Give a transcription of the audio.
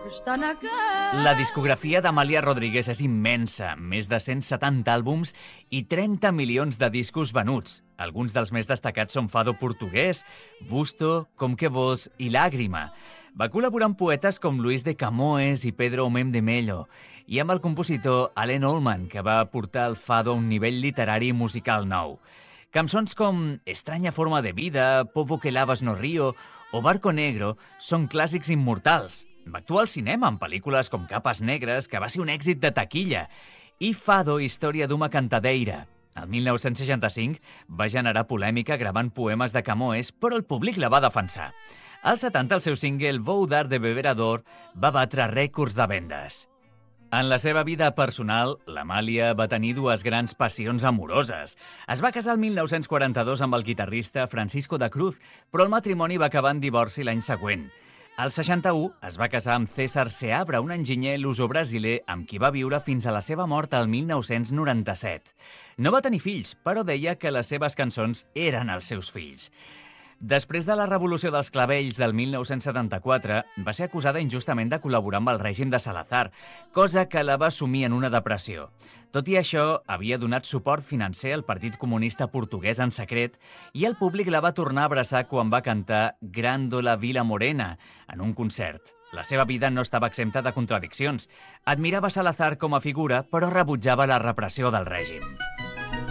La discografia d'Amàlia Rodríguez és immensa, més de 170 àlbums i 30 milions de discos venuts. Alguns dels més destacats són Fado portuguès, Busto, Com que vos i Lágrima. Va col·laborar amb poetes com Luis de Camões i Pedro Homem de Mello i amb el compositor Allen Allman, que va portar el fado a un nivell literari i musical nou. Cançons com Estranya forma de vida, Povo que lavas no río o Barco negro són clàssics immortals. Va actuar al cinema en pel·lícules com Capes negres, que va ser un èxit de taquilla, i Fado, història d'una cantadeira. El 1965 va generar polèmica gravant poemes de Camões, però el públic la va defensar. Al 70, el seu single Vou dar de beberador va batre rècords de vendes. En la seva vida personal, l'Amàlia va tenir dues grans passions amoroses. Es va casar el 1942 amb el guitarrista Francisco da Cruz, però el matrimoni va acabar en divorci l'any següent. Al 61 es va casar amb César Seabra, un enginyer luso-brasiler amb qui va viure fins a la seva mort al 1997. No va tenir fills, però deia que les seves cançons eren els seus fills. Després de la Revolució dels Clavells del 1974, va ser acusada injustament de col·laborar amb el règim de Salazar, cosa que la va sumir en una depressió. Tot i això, havia donat suport financer al Partit Comunista Portuguès en secret i el públic la va tornar a abraçar quan va cantar Grândola Vila Morena en un concert. La seva vida no estava exempta de contradiccions. Admirava Salazar com a figura, però rebutjava la repressió del règim.